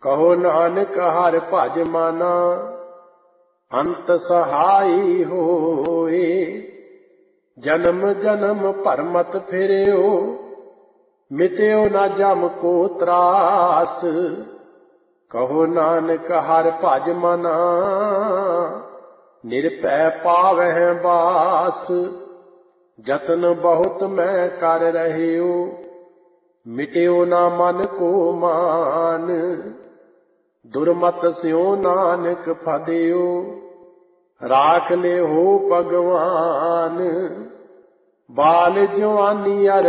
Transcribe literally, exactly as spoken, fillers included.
ਕਹੋ ਨਾਨਕ ਹਰਿ ਭਜ ਮਾਨਾ, ਅੰਤ ਸਹਾਈ ਹੋਏ। ਜਨਮ ਜਨਮ ਭਰਮਤ ਫਿਰਿਓ, ਮਿਟਿਓ ਨਾ ਜਮ ਕੋ ਤਰਾਸ। ਕਹੋ ਨਾਨਕ ਹਰਿ ਭਜ ਮਨਾ, ਨਿਰਭੈ ਪਾਵਹਿ ਬਾਸ। ਜਤਨ ਬਹੁਤ ਮੈਂ ਕਰ ਰਹਿਓ, ਮਿਟਿਓ ਨਾ ਮਨ ਕੋ ਮਾਨ। ਦੁਰਮਤ ਸਿਉ ਨਾਨਕ ਫਦਿਓ, ਰਾਖ ਲਿਓ ਭਗਵਾਨ। ਬਾਲ ਜਵਾਨੀ ਅਰ